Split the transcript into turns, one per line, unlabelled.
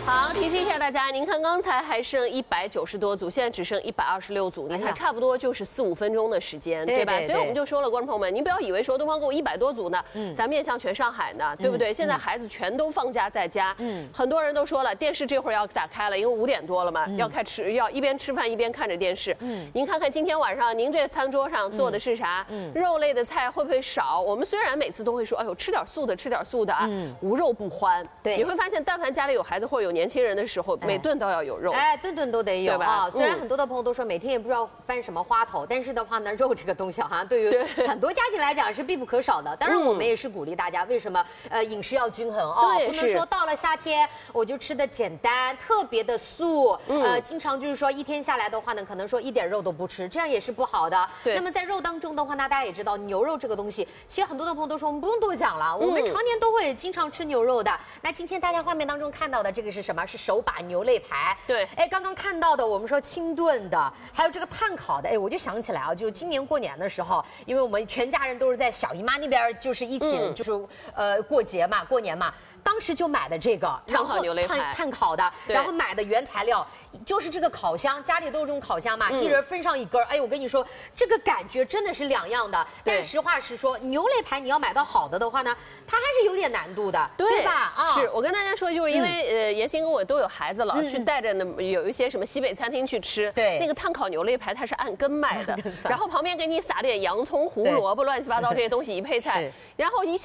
好，提示一下大家，您看刚才还剩190多组，现在只剩126组，你看差不多就是4、5分钟的时间，对吧？所以我们就说了，观众朋友们，您不要以为说东方购物100多组呢，咱面向全上海呢，对不对？现在孩子全都放假在家，很多人都说了，电视这会儿要打开了，因为5点多了嘛，要一边吃饭一边看着电视。您看看今天晚上您这餐桌上做的是啥？肉类的菜会不会少？我们虽然每次都会说，哎呦，吃点素的，吃点素的啊，无肉不欢。对，你会发现，但凡家里有孩子或者有年轻人的时候，每顿都要有肉，
哎，顿顿都得有啊。虽然很多的朋友都说每天也不知道翻什么花头，但是的话呢，肉这个东西好像对于很多家庭来讲是必不可少的。当然，我们也是鼓励大家，为什么饮食要均衡啊？不能说到了夏天我就吃的简单，特别的素，经常就是说一天下来的话呢，可能说一点肉都不吃，这样也是不好的。那么在肉当中的话呢，大家也知道牛肉这个东西，其实很多的朋友都说我们不用多讲了，我们常年都会经常吃牛肉的。那今天大家画面当中看到的这个是什么？是手把牛肋排。对，哎，刚刚看到的我们说清炖的，还有这个炭烤的，哎，我就想起来啊，就今年过年的时候，因为我们全家人都是在小姨妈那边，就是一起就是过节嘛，过年嘛。当时就买的这个
炭烤牛肋排，
炭烤的，然后买的原材料就是这个烤箱，家里都有这种烤箱嘛，一人分上一根。哎，我跟你说，这个感觉真的是两样的。但实话实说，牛肋排你要买到好的话呢，它还是有点难度的，对吧？啊，
是我跟大家说，就是因为妍希跟我都有孩子了，去带着呢有一些什么西北餐厅去吃，对，那个炭烤牛肋排它是按根卖的，然后旁边给你撒点洋葱、胡萝卜、乱七八糟这些东西一配菜，然后一下。